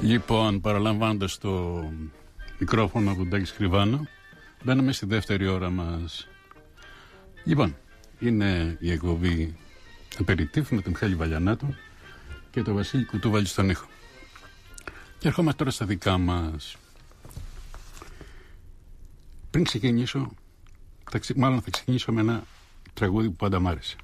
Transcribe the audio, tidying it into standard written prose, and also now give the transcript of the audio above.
Λοιπόν, παραλαμβάνοντας το μικρόφωνο από τον Τάκη Σκριβάνο, μπαίνουμε στη δεύτερη ώρα μας. Λοιπόν, είναι η εκπομπή Απεριτίφ με τον Μιχάλη Βαλιανάτο και τον Βασίλη Κουτούβαλη στον ήχο. Και ερχόμαστε τώρα στα δικά μας. Πριν ξεκινήσω, μάλλον θα ξεκινήσω με ένα τραγούδι που πάντα μ' άρεσε.